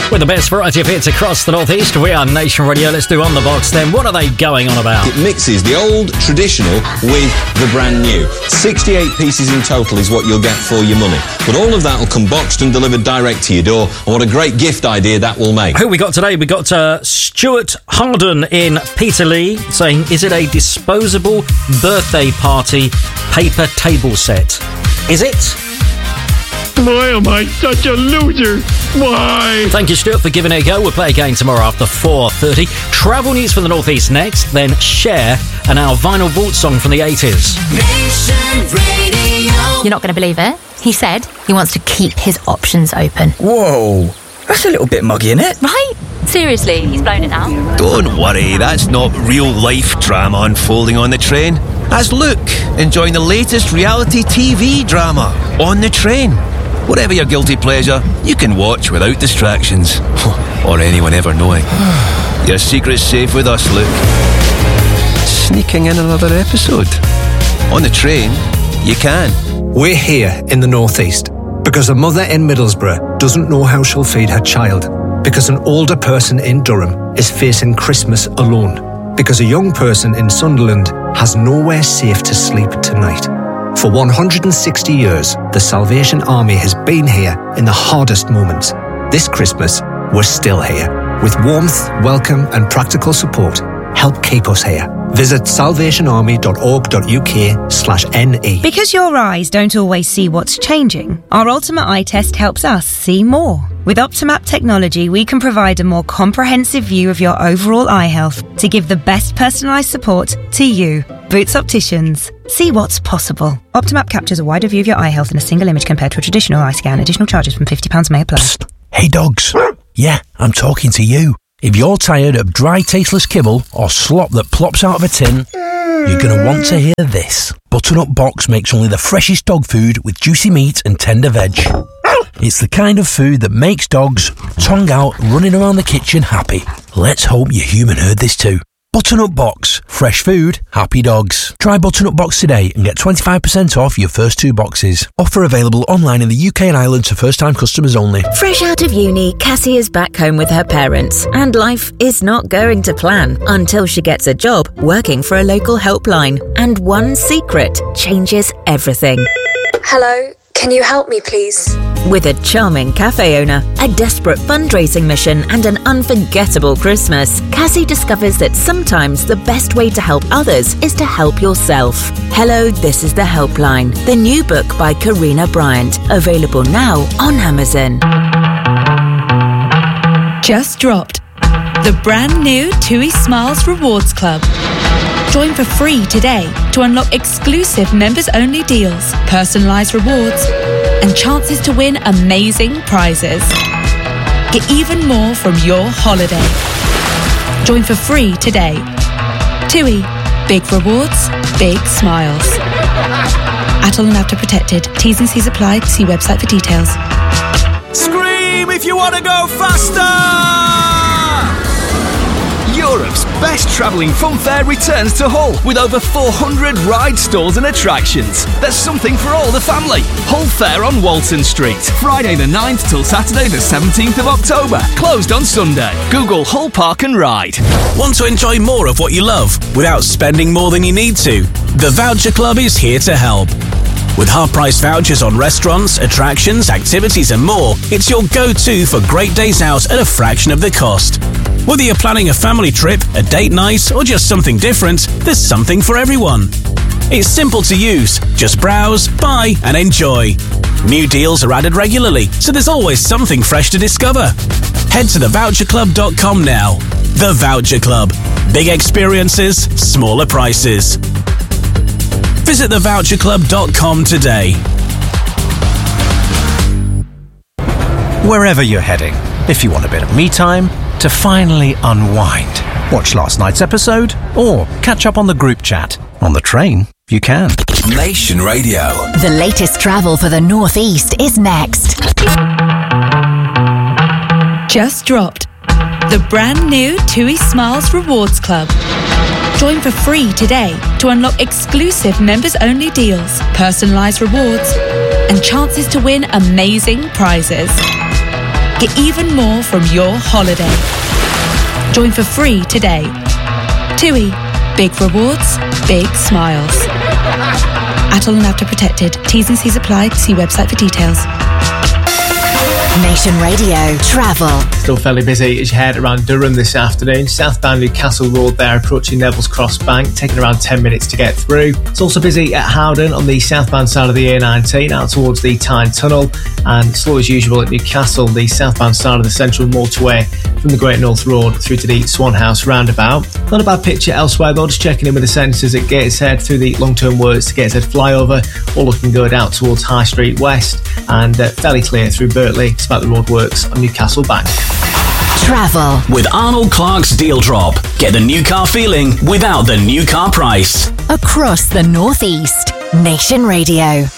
With the best variety of hits across the Northeast, we are Nation Radio. Let's do On The Box then. What are they going on about? It mixes the old traditional with the brand new. 68 pieces in total is what you'll get for your money. But all of that will come boxed and delivered direct to your door. And what a great gift idea that will make. Who we got today? We got Stuart Harden in Peterlee saying, is it a disposable birthday party paper table set? Is it? Why am I such a loser? Why? Thank you, Stuart, for giving it a go. We'll play again tomorrow after 4:30. Travel news from the Northeast next, then Cher and our Vinyl Vault song from the 80s. Nation Radio. You're not going to believe it. He said he wants to keep his options open. Whoa, that's a little bit muggy, isn't it? Right? Seriously, he's blown it now. Don't worry, that's not real-life drama unfolding on the train. That's Luke, enjoying the latest reality TV drama, On the Train. Whatever your guilty pleasure, you can watch without distractions. Or anyone ever knowing. Your secret's safe with us, Luke. Sneaking in another episode. On the Train, you can. We're here in the Northeast because a mother in Middlesbrough doesn't know how she'll feed her child. Because an older person in Durham is facing Christmas alone. Because a young person in Sunderland has nowhere safe to sleep tonight. For 160 years, the Salvation Army has been here in the hardest moments. This Christmas, we're still here. With warmth, welcome and practical support, help keep us here. Visit salvationarmy.org.uk/NE. Because your eyes don't always see what's changing, our Ultimate Eye Test helps us see more. With Optimap technology, we can provide a more comprehensive view of your overall eye health to give the best personalised support to you. Boots Opticians. See what's possible. Optimap captures a wider view of your eye health in a single image compared to a traditional eye scan. Additional charges from £50 may apply. Psst. Hey dogs. Yeah, I'm talking to you. If you're tired of dry, tasteless kibble or slop that plops out of a tin, you're going to want to hear this. Butternut Box makes only the freshest dog food with juicy meat and tender veg. It's the kind of food that makes dogs, tongue out, running around the kitchen happy. Let's hope your human heard this too. Butternut Box. Fresh food, happy dogs. Try Butternut Box today and get 25% off your first 2 boxes. Offer available online in the UK and Ireland to first-time customers only. Fresh out of uni, Cassie is back home with her parents, and life is not going to plan until she gets a job working for a local helpline. And one secret changes everything. Hello, can you help me, please? With a charming cafe owner, a desperate fundraising mission, and an unforgettable Christmas, Cassie discovers that sometimes the best way to help others is to help yourself. Hello, This is the Helpline, the new book by Karina Bryant, available now on Amazon. Just dropped the brand new TUI Smiles Rewards Club. Join for free today to unlock exclusive members-only deals, personalised rewards, and chances to win amazing prizes. Get even more from your holiday. Join for free today. TUI. Big rewards, big smiles. Atoll and After Protected. T's and C's apply. See website for details. Scream if you want to go faster! Europe's best travelling fun fair returns to Hull with over 400 ride stalls and attractions. There's something for all the family. Hull Fair on Walton Street, Friday the 9th till Saturday the 17th of October. Closed on Sunday. Google Hull Park and Ride. Want to enjoy more of what you love without spending more than you need to? The Voucher Club is here to help. With half-price vouchers on restaurants, attractions, activities and more, it's your go-to for great days out at a fraction of the cost. Whether you're planning a family trip, a date night, or just something different, there's something for everyone. It's simple to use. Just browse, buy, and enjoy. New deals are added regularly, so there's always something fresh to discover. Head to thevoucherclub.com now. The Voucher Club. Big experiences, smaller prices. Visit thevoucherclub.com today. Wherever you're heading, if you want a bit of me time, to finally unwind, watch last night's episode, or catch up on the group chat. On the train, you can. Nation Radio. The latest travel for the Northeast is next. Just dropped the brand new TUI Smiles Rewards Club. Join for free today to unlock exclusive members-only deals, personalised rewards, and chances to win amazing prizes. Get even more from your holiday. Join for free today. TUI. Big rewards, big smiles. Atoll and After Protected. T's and C's apply. See website for details. Nation Radio Travel. Still fairly busy as you head around Durham this afternoon. Southbound Newcastle Road there, approaching Neville's Cross Bank, taking around 10 minutes to get through. It's also busy at Howden on the southbound side of the A19 out towards the Tyne Tunnel, and slow as usual at Newcastle, the southbound side of the Central Motorway from the Great North Road through to the Swan House roundabout. Not a bad picture elsewhere though, just checking in with the sensors at Gateshead through the long-term works to Gateshead flyover, all looking good out towards High Street West, and fairly clear through Birtley despite the roadworks on Newcastle Bank. Travel with Arnold Clark's Deal Drop. Get the new car feeling without the new car price. across the Northeast. Nation Radio.